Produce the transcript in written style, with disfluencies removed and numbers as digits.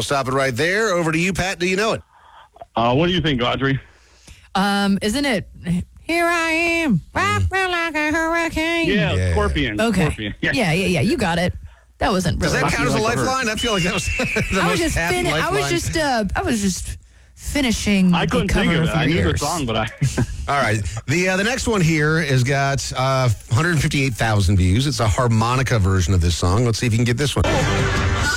We'll stop it right there. Over to you, Pat. Do you know it? What do you think, Audrey? Isn't it? Here I am, like a hurricane. Yeah, Scorpion. Okay. Scorpion. Yeah. You got it. That wasn't Does really. that count as a Like a lifeline? I feel like that was the I was most just happy lifeline. I was just finishing. I couldn't the cover think of it. your I knew the ears. song, but I... All right. The next one here has got 158,000 views. It's a harmonica version of this song. Let's see if you can get this one.